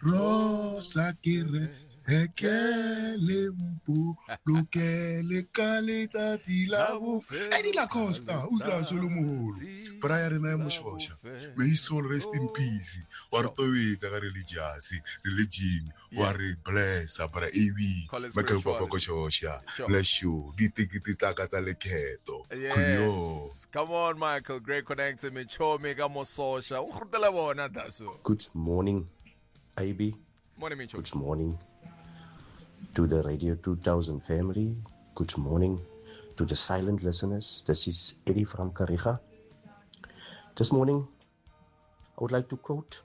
Rosa kire ekele mpu lokele kaleta tilabu. Eddie La Costa, Utla Solomon. Brian Moshosha. May his soul rest in peace. Wartoita religion. Wari bless abra ewi. Michael Papa Koshosha. Bless you. Ditikitaka leketo. Yes. Come on, Michael. Great connecting me. Chomega Mososha. Good morning, AB. Morning, Micho. Good morning to the Radio 2000 family. Good morning to the silent listeners. This is Eddie from Kariga. This morning, I would like to quote,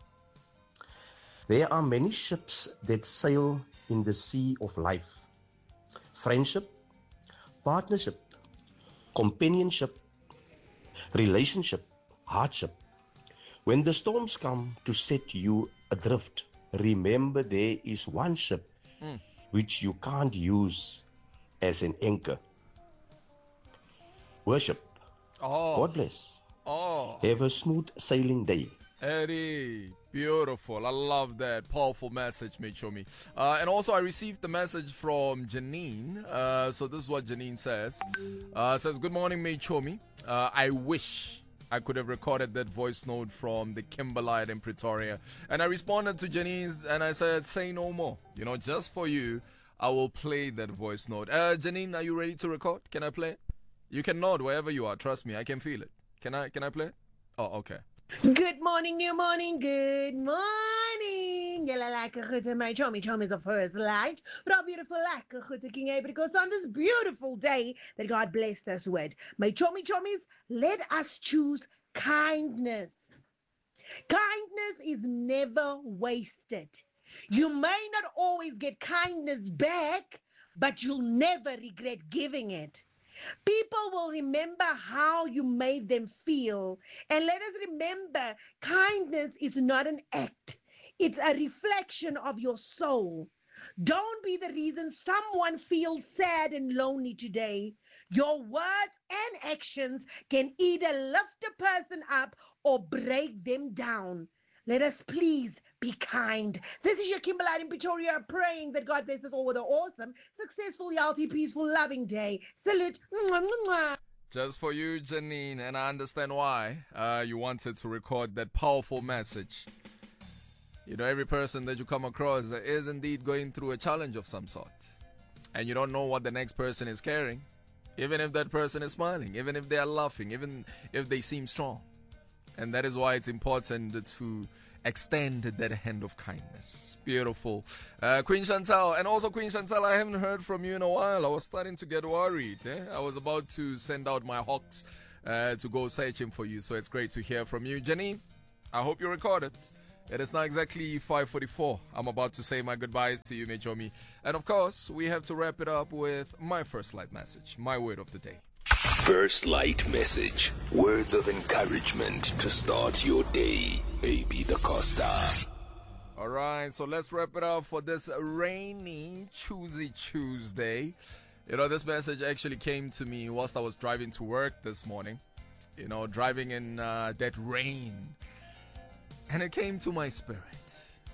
"There are many ships that sail in the sea of life. Friendship, partnership, companionship, relationship, hardship. When the storms come to set you adrift, remember there is one ship which you can't use as an anchor. Worship. God bless. Have a smooth sailing day." Eddie, beautiful. I love that powerful message, Michomi. And also, I received the message from Janine. So this is what Janine says. Says, "Good morning, Michomi. I wish I could have recorded that voice note from the Kimberlite in Pretoria." And I responded to Janine's and I said, "Say no more. You know, just for you, I will play that voice note." Janine, are you ready to record? Can I play it? You can nod wherever you are. Trust me, I can feel it. Can I play it? Oh, okay. Good morning, new morning, good morning. Yella like a good my chommy is the first light. But how beautiful like a good King Apricot on this beautiful day that God blessed us with. My chommies, let us choose kindness. Kindness is never wasted. You may not always get kindness back, but you'll never regret giving it. People will remember how you made them feel. And let us remember, kindness is not an act. It's a reflection of your soul. Don't be the reason someone feels sad and lonely today. Your words and actions can either lift a person up or break them down. Let us please be kind. This is your Kimberlite in Pretoria, praying that God bless us all with an awesome, successful, healthy, peaceful, loving day. Salute. Mwah, mwah. Just for you, Janine, and I understand why you wanted to record that powerful message. You know, every person that you come across is indeed going through a challenge of some sort. And you don't know what the next person is carrying. Even if that person is smiling, even if they are laughing, even if they seem strong. And that is why it's important to extend that hand of kindness. Beautiful. Queen Chantal. And also, Queen Chantal, I haven't heard from you in a while. I was starting to get worried. I was about to send out my hawks to go searching for you. So it's great to hear from you. Janine, I hope you recorded. It is now exactly 5:44. I'm about to say my goodbyes to you, Mechomi. And of course, we have to wrap it up with my first light message, my word of the day. First light message. Words of encouragement to start your day. AB Da Costa. Alright, so let's wrap it up for this rainy, choosy Tuesday. You know, this message actually came to me whilst I was driving to work this morning. You know, driving in that rain. And it came to my spirit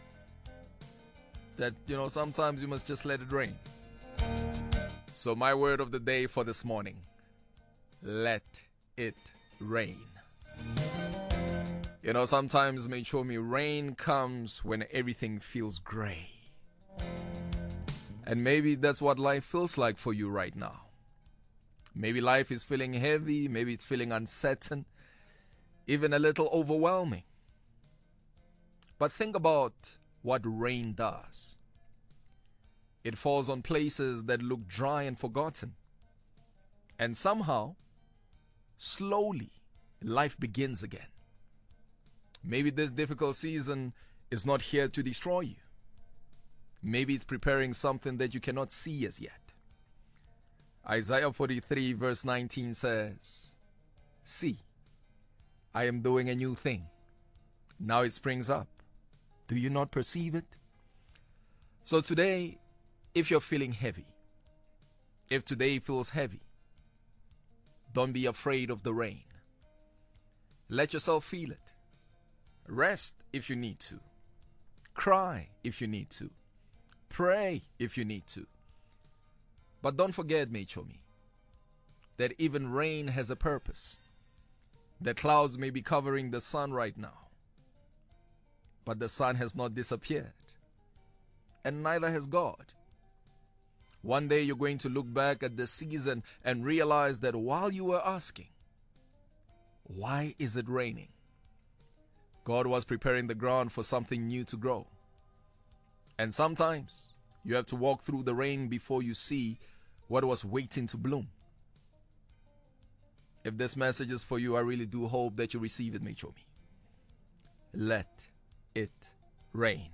that, you know, sometimes you must just let it rain. So my word of the day for this morning. Let it rain. You know, sometimes, Mechomi, rain comes when everything feels gray. And maybe that's what life feels like for you right now. Maybe life is feeling heavy, maybe it's feeling uncertain, even a little overwhelming. But think about what rain does. It falls on places that look dry and forgotten. And somehow, slowly, life begins again. Maybe this difficult season is not here to destroy you. Maybe it's preparing something that you cannot see as yet. Isaiah 43 verse 19 says, "See, I am doing a new thing. Now it springs up. Do you not perceive it?" So today, if you're feeling heavy, if today feels heavy, don't be afraid of the rain. Let yourself feel it. Rest if you need to. Cry if you need to. Pray if you need to. But don't forget, Mechomi, that even rain has a purpose. The clouds may be covering the sun right now, but the sun has not disappeared, and neither has God. One day you're going to look back at the season and realize that while you were asking, why is it raining? God was preparing the ground for something new to grow. And sometimes you have to walk through the rain before you see what was waiting to bloom. If this message is for you, I really do hope that you receive it, Mechomi. Let it rain.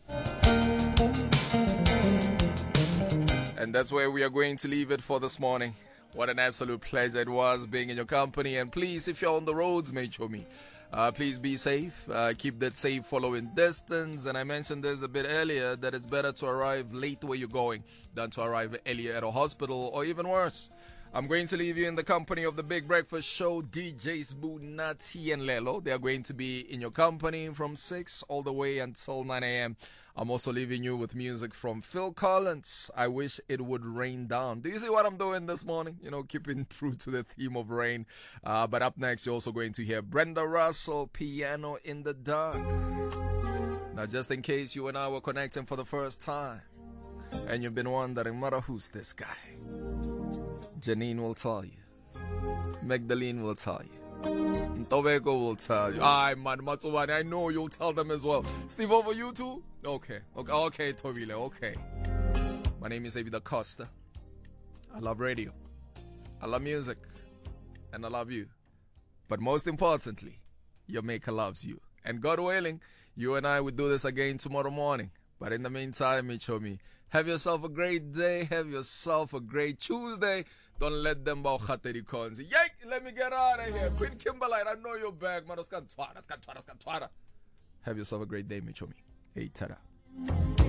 And that's where we are going to leave it for this morning. What an absolute pleasure it was being in your company. And please, if you're on the roads, Mechomi, please be safe. Keep that safe following distance. And I mentioned this a bit earlier, that it's better to arrive late where you're going than to arrive earlier at a hospital, or even worse. I'm going to leave you in the company of the Big Breakfast Show, DJs Bunati and Lelo. They are going to be in your company from 6 all the way until 9 a.m. I'm also leaving you with music from Phil Collins. I Wish It Would Rain Down. Do you see what I'm doing this morning? You know, keeping true to the theme of rain. But up next, you're also going to hear Brenda Russell, Piano in the Dark. Now, just in case you and I were connecting for the first time, and you've been wondering, Mara, who's this guy? Janine will tell you. Magdalene will tell you. Ntobeko will tell you. Aye, man, Matsubani, I know you'll tell them as well. Steve, over you too? Okay, Tobile, okay. My name is David Acosta. I love radio. I love music. And I love you. But most importantly, your maker loves you. And God willing, you and I will do this again tomorrow morning. But in the meantime, Mechomi, have yourself a great day. Have yourself a great Tuesday. Don't let them bow khateri konzi. Yay! Let me get out of here. Queen Kimberlite, I know you're back. Man, have yourself a great day, Mechomi. Hey, tada.